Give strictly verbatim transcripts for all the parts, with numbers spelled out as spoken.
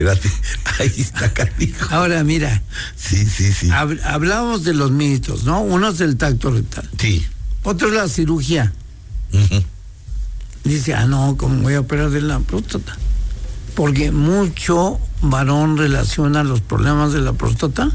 Espérate, ahí está, cariño. Ahora, mira. Sí, sí, sí. Hab- hablábamos de los mitos, ¿no? Uno es el tacto rectal. Sí. Otro es la cirugía. Uh-huh. Dice, ah, no, ¿cómo voy a operar de la próstata? Porque mucho varón relaciona los problemas de la próstata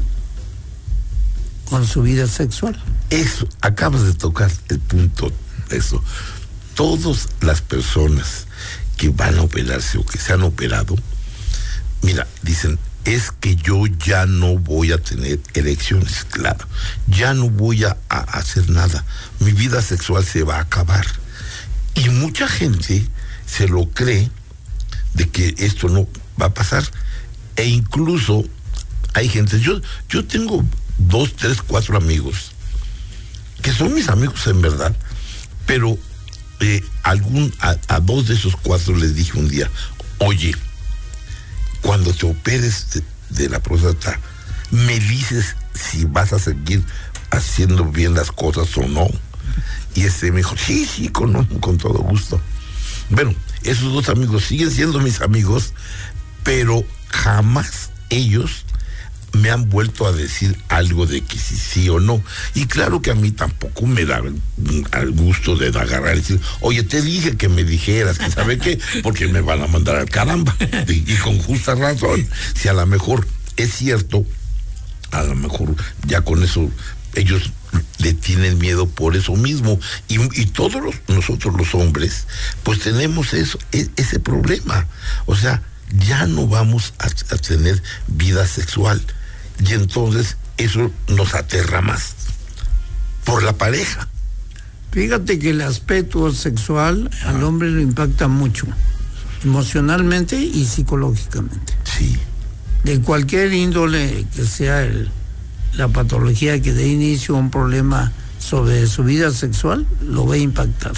con su vida sexual. Eso, acabas de tocar el punto, eso. Todas las personas que van a operarse o que se han operado, mira, dicen, es que yo ya no voy a tener erecciones, claro, ya no voy a, a hacer nada, mi vida sexual se va a acabar. Y mucha gente se lo cree de que esto no va a pasar. E incluso hay gente, yo, yo tengo dos, tres, cuatro amigos, que son mis amigos en verdad, pero eh, algún, a, a dos de esos cuatro les dije un día, oye, cuando te operes de, de la próstata, me dices si vas a seguir haciendo bien las cosas o no. Y este me dijo, sí, sí, con, con todo gusto. Bueno, esos dos amigos siguen siendo mis amigos, pero jamás ellos me han vuelto a decir algo de que sí, sí o no. Y claro que a mí tampoco me da el gusto de agarrar y decir, oye, te dije que me dijeras, que sabe qué, porque me van a mandar al caramba. Y, y con justa razón. Si a lo mejor es cierto, a lo mejor ya con eso ellos le tienen miedo por eso mismo. Y, y todos los, nosotros los hombres, pues tenemos eso, e, ese problema. O sea, ya no vamos a, a tener vida sexual. Y entonces eso nos aterra más por la pareja. Fíjate que el aspecto sexual ah. al hombre lo impacta mucho, emocionalmente y psicológicamente. Sí. De cualquier índole que sea el, la patología que dé inicio a un problema sobre su vida sexual, lo va a impactar.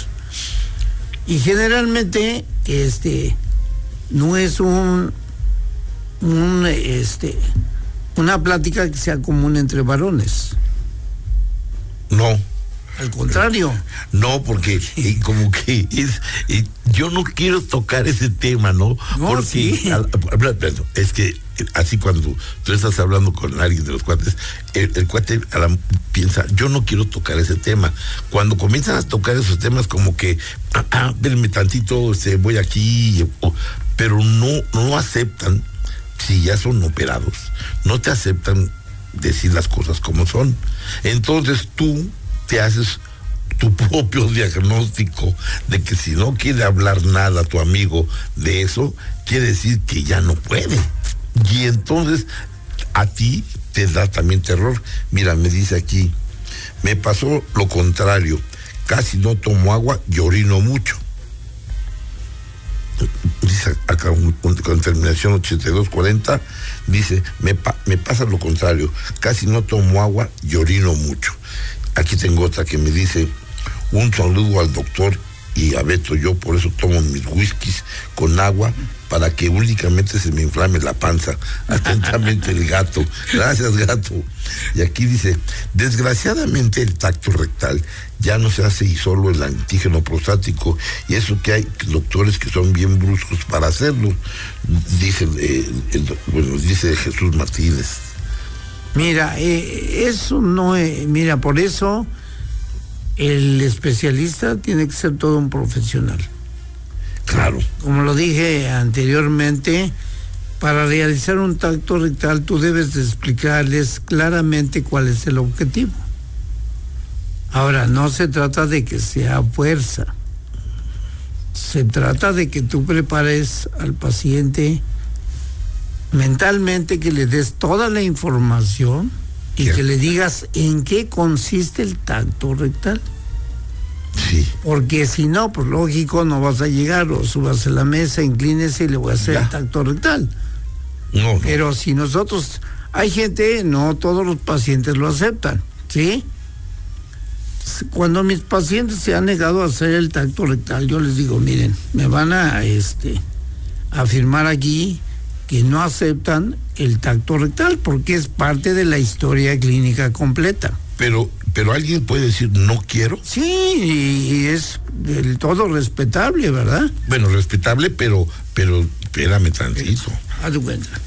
Y generalmente, este, no es un, un este, una plática que sea común entre varones. No. Al contrario. No, porque y como que es, y yo no quiero tocar ese tema, ¿no? No, porque sí. al, es que así cuando tú estás hablando con alguien de los cuates, el, el cuate a la, piensa, yo no quiero tocar ese tema. Cuando comienzan a tocar esos temas, como que, ah, ah verme tantito, este, voy aquí, o, pero no, no aceptan, si ya son operados, no te aceptan decir las cosas como son. Entonces tú te haces tu propio diagnóstico de que si no quiere hablar nada tu amigo de eso, quiere decir que ya no puede. Y entonces a ti te da también terror. Mira, me dice aquí, me pasó lo contrario, casi no tomo agua y orino mucho. Dice acá con terminación ochenta y dos cuarenta, dice, me, pa, me pasa lo contrario, casi no tomo agua y orino mucho. Aquí tengo otra que me dice, un saludo al doctor y a Beto, yo por eso tomo mis whiskies con agua para que únicamente se me inflame la panza. Atentamente el gato. Gracias, gato. Y aquí dice, desgraciadamente el tacto rectal ya no se hace y solo el antígeno prostático, y eso que hay doctores que son bien bruscos para hacerlo, dice, eh, el, bueno, dice Jesús Martínez. Mira, eh, eso no es, mira, por eso el especialista tiene que ser todo un profesional. Claro. Como lo dije anteriormente, para realizar un tacto rectal tú debes de explicarles claramente cuál es el objetivo. Ahora, no se trata de que sea fuerza. Se trata de que tú prepares al paciente mentalmente, que le des toda la información y ¿Qué? que le digas en qué consiste el tacto rectal. Sí. Porque si no, pues lógico, no vas a llegar, o subas a la mesa, inclínese y le voy a hacer ya. el tacto rectal. No, no. Pero si nosotros, hay gente, no todos los pacientes lo aceptan, ¿sí? Cuando mis pacientes se han negado a hacer el tacto rectal, yo les digo, miren, me van a este afirmar aquí que no aceptan el tacto rectal porque es parte de la historia clínica completa. Pero, pero alguien puede decir, no quiero. Sí, y es del todo respetable, ¿verdad? Bueno, respetable, pero, pero espérame tantito. Haz tu cuenta.